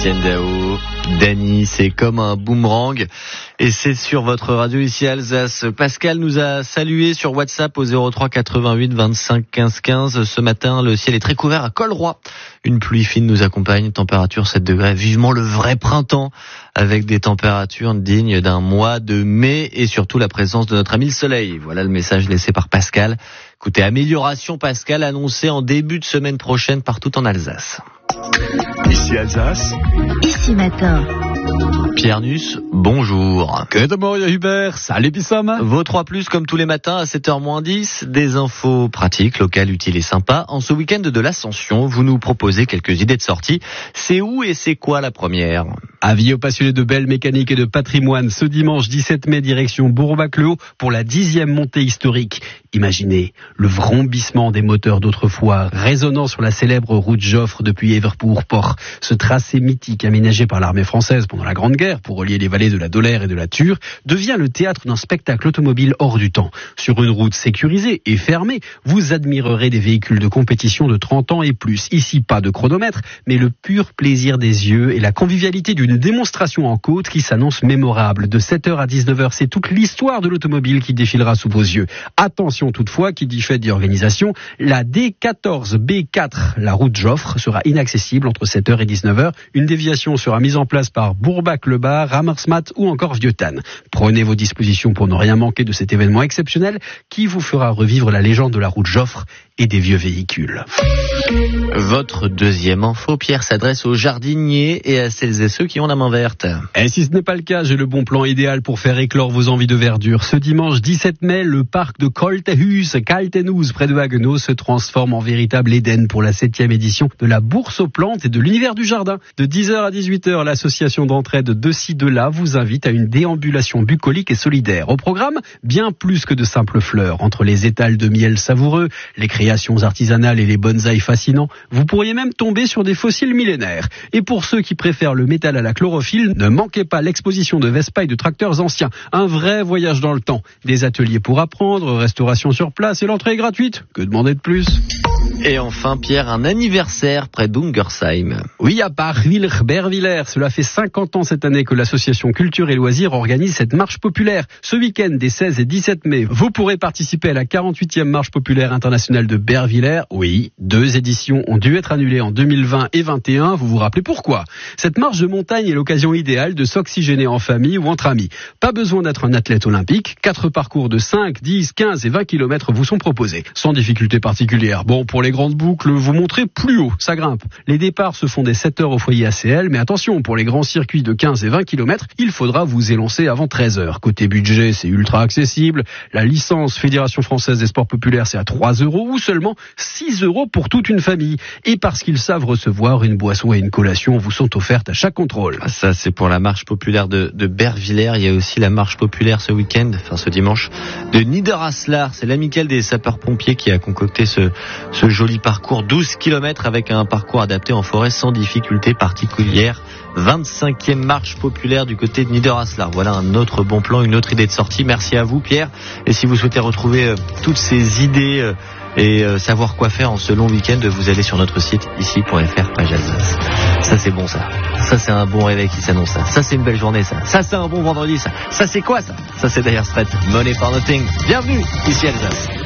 Etienne Dao. Dany, c'est comme un boomerang et c'est sur votre radio ici Alsace. Pascal nous a salué sur WhatsApp au 03 88 25 15 15. Ce matin, le ciel est très couvert à Colroy. Une pluie fine nous accompagne, température 7 degrés. Vivement le vrai printemps avec des températures dignes d'un mois de mai et surtout la présence de notre ami le soleil. Voilà le message laissé par Pascal. Écoutez, amélioration Pascal annoncée en début de semaine prochaine partout en Alsace. Ici Alsace. Ici matin. Pierre Nuss, bonjour. Que de Maria Hubert, salut Bissam. Vos 3+, comme tous les matins à 7h-10, des infos pratiques, locales, utiles et sympas. En ce week-end de l'Ascension, vous nous proposez quelques idées de sortie. C'est où et c'est quoi la première ? Avis aux passionnés de belle mécanique et de patrimoine, ce dimanche 17 mai, direction Bourbach-le-Haut pour la 10e montée historique. Imaginez le vrombissement des moteurs d'autrefois, résonnant sur la célèbre route Joffre depuis Everpoort-Port. Ce tracé mythique aménagé par l'armée française pendant la Grande Guerre pour relier les vallées de la Dolère et de la Thur devient le théâtre d'un spectacle automobile hors du temps. Sur une route sécurisée et fermée, vous admirerez des véhicules de compétition de 30 ans et plus. Ici, pas de chronomètre, mais le pur plaisir des yeux et la convivialité d'une démonstration en côte qui s'annonce mémorable. De 7h à 19h, c'est toute l'histoire de l'automobile qui défilera sous vos yeux. Attention toutefois, qui dit fête dit organisation, la D14B4, la route Joffre, sera inaccessible entre 7h et 19h. Une déviation sera mise en place par Bourbach-le-Bas, Rammersmatt ou encore Vieux-Tann. Prenez vos dispositions pour ne rien manquer de cet événement exceptionnel qui vous fera revivre la légende de la route Joffre et des vieux véhicules. Votre deuxième info, Pierre, s'adresse aux jardiniers et à celles et ceux qui ont la main verte. Et si ce n'est pas le cas, j'ai le bon plan idéal pour faire éclore vos envies de verdure. Ce dimanche 17 mai, le parc de Kaltenhuis, près de Haguenau, se transforme en véritable Éden pour la 7e édition de la bourse aux plantes et de l'univers du jardin. De 10h à 18h, l'association d'entraide de ci de là vous invite à une déambulation bucolique et solidaire. Au programme, bien plus que de simples fleurs. Entre les étals de miel savoureux, les créations artisanales et les bonsaïs fascinants, vous pourriez même tomber sur des fossiles millénaires. Et pour ceux qui préfèrent le métal à la chlorophylle, ne manquez pas l'exposition de Vespa et de tracteurs anciens. Un vrai voyage dans le temps. Des ateliers pour apprendre, restauration sur place et l'entrée est gratuite. Que demander de plus ? Et enfin, Pierre, un anniversaire près d'Ungersheim. Oui, à Barwiller-Bervillers. Cela fait 50 ans cette année que l'association Culture et Loisirs organise cette marche populaire. Ce week-end des 16 et 17 mai, vous pourrez participer à la 48e marche populaire internationale de Bervillers. Oui, 2 éditions ont dû être annulées en 2020 et 2021. Vous vous rappelez pourquoi ? Cette marche de montagne est l'occasion idéale de s'oxygéner en famille ou entre amis. Pas besoin d'être un athlète olympique. 4 parcours de 5, 10, 15 et 20 km vous sont proposés. Sans difficulté particulière. Bon, pour les grandes boucles, vous montrez plus haut, ça grimpe. Les départs se font dès 7h au foyer ACL, mais attention, pour les grands circuits de 15 et 20 km, il faudra vous élancer avant 13h. Côté budget, c'est ultra accessible. La licence Fédération Française des Sports Populaires, c'est à 3 € ou seulement 6 € pour toute une famille. Et parce qu'ils savent recevoir, une boisson et une collation vous sont offertes à chaque contrôle. Ça, c'est pour la marche populaire de Bervillers. Il y a aussi la marche populaire ce week-end, enfin ce dimanche, de Niederaslar. C'est l'amicale des sapeurs-pompiers qui a concocté ce joli parcours, 12 km avec un parcours adapté en forêt sans difficulté particulière. 25e marche populaire du côté de Niederaslar. Voilà un autre bon plan, une autre idée de sortie. Merci à vous, Pierre. Et si vous souhaitez retrouver toutes ces idées et savoir quoi faire en ce long week-end, vous allez sur notre site ici.fr, page Alsace. Ça c'est bon ça. Ça c'est un bon réveil qui s'annonce ça. Ça c'est une belle journée ça. Ça c'est un bon vendredi ça. Ça c'est quoi ça ? Ça c'est Dire Straits, Money for Nothing. Bienvenue ici Alsace.